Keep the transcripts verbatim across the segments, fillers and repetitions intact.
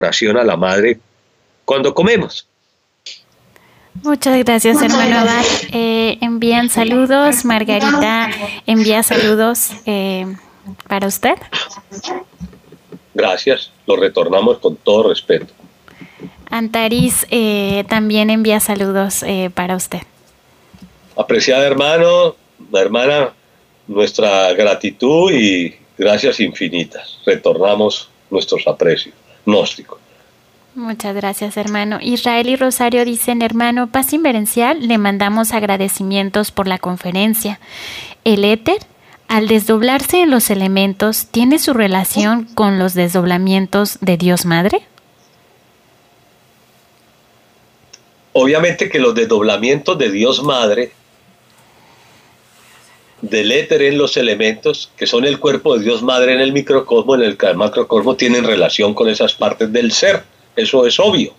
oración a la Madre cuando comemos. Muchas gracias, hermano Abad. Eh, envían saludos. Margarita envía saludos eh, para usted. Gracias, lo retornamos con todo respeto. Antaris eh, también envía saludos eh, para usted. Apreciada hermano, hermana, nuestra gratitud y gracias infinitas. Retornamos nuestros aprecios gnósticos. Muchas gracias, hermano. Israel y Rosario dicen: hermano, paz inverencial, le mandamos agradecimientos por la conferencia. El éter, al desdoblarse en los elementos, ¿tiene su relación con los desdoblamientos de Dios Madre? Obviamente que los desdoblamientos de Dios Madre, del éter en los elementos, que son el cuerpo de Dios Madre en el microcosmo, en el macrocosmo, tienen relación con esas partes del ser. Eso es obvio.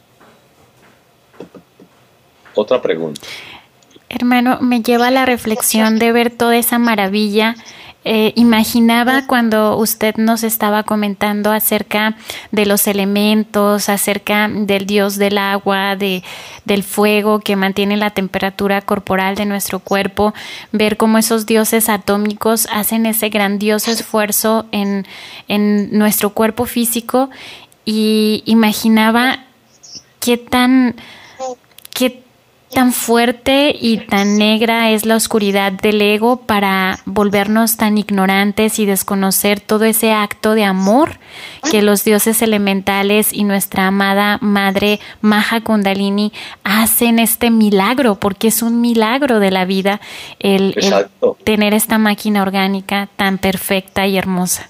Otra pregunta. Hermano, me lleva a la reflexión de ver toda esa maravilla. Eh, imaginaba cuando usted nos estaba comentando acerca de los elementos, acerca del dios del agua, de, del fuego que mantiene la temperatura corporal de nuestro cuerpo, ver cómo esos dioses atómicos hacen ese grandioso esfuerzo en, en nuestro cuerpo físico, y imaginaba qué tan, qué tan fuerte y tan negra es la oscuridad del ego para volvernos tan ignorantes y desconocer todo ese acto de amor que los dioses elementales y nuestra amada madre Maha Kundalini hacen, este milagro, porque es un milagro de la vida el, el tener esta máquina orgánica tan perfecta y hermosa.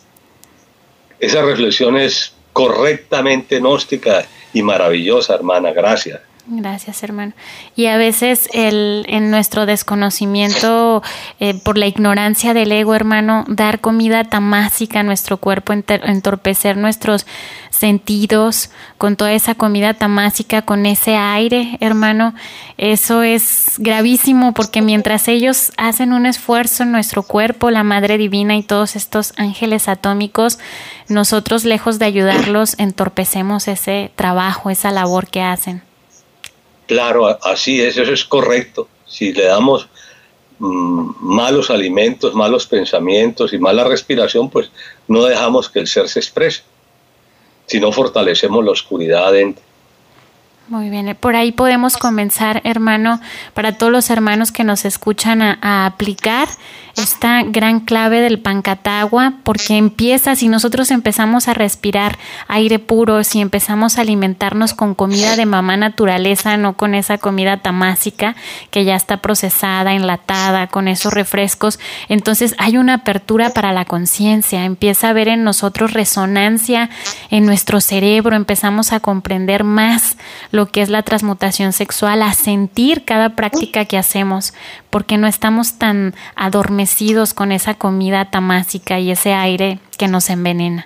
Esa reflexión es correctamente gnóstica y maravillosa, hermana. Gracias. Gracias, hermano. Y a veces el, en nuestro desconocimiento, eh, por la ignorancia del ego, hermano, dar comida tamásica a nuestro cuerpo, enter, entorpecer nuestros sentidos con toda esa comida tamásica, con ese aire, hermano, eso es gravísimo, porque mientras ellos hacen un esfuerzo en nuestro cuerpo, la Madre Divina y todos estos ángeles atómicos, nosotros, lejos de ayudarlos, entorpecemos ese trabajo, esa labor que hacen. Claro, así es, eso es correcto. Si le damos mmm, malos alimentos, malos pensamientos y mala respiración, pues no dejamos que el ser se exprese, sino fortalecemos la oscuridad adentro. Muy bien, por ahí podemos comenzar, hermano, para todos los hermanos que nos escuchan a, a aplicar esta gran clave del Pancatagua, porque empieza, si nosotros empezamos a respirar aire puro, si empezamos a alimentarnos con comida de mamá naturaleza, no con esa comida tamásica que ya está procesada, enlatada, con esos refrescos, entonces hay una apertura para la conciencia, empieza a haber en nosotros resonancia en nuestro cerebro, empezamos a comprender más lo que es la transmutación sexual, a sentir cada práctica que hacemos, porque no estamos tan adormecidos con esa comida tamásica y ese aire que nos envenena.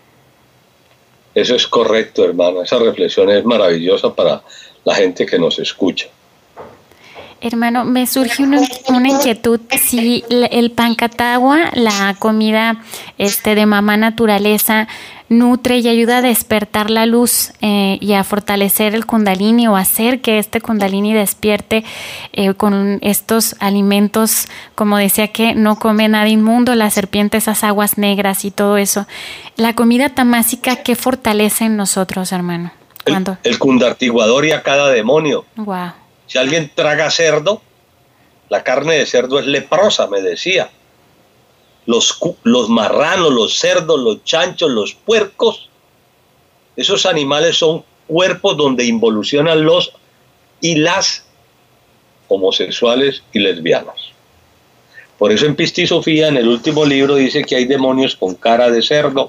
Eso es correcto, hermano. Esa reflexión es maravillosa para la gente que nos escucha. Hermano, me surge una, una inquietud. Si el Pancatagua, la comida este, de mamá naturaleza, nutre y ayuda a despertar la luz eh, y a fortalecer el Kundalini, o hacer que este Kundalini despierte eh, con estos alimentos, como decía, que no come nada inmundo, la serpiente, esas aguas negras y todo eso. La comida tamásica, ¿qué fortalece en nosotros, hermano? ¿Cuándo? El, el kundartiguador y a cada demonio. Wow. Si alguien traga cerdo, la carne de cerdo es leprosa, me decía. Los, los marranos, los cerdos, los chanchos, los puercos, esos animales son cuerpos donde involucionan los y las homosexuales y lesbianas. Por eso en Pistisofía, en el último libro, dice que hay demonios con cara de cerdo.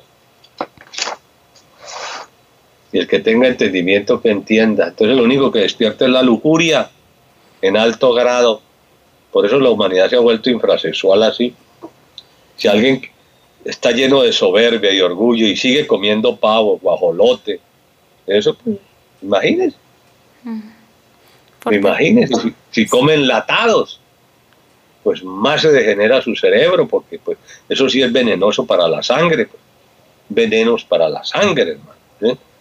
Y el que tenga entendimiento que entienda. Entonces lo único que despierta es la lujuria en alto grado. Por eso la humanidad se ha vuelto infrasexual así. Si alguien está lleno de soberbia y orgullo y sigue comiendo pavo, guajolote, eso, pues, imagínense. Imagínense, si, si comen enlatados, pues más se degenera su cerebro, porque pues eso sí es venenoso para la sangre, pues, venenos para la sangre, hermano, ¿sí?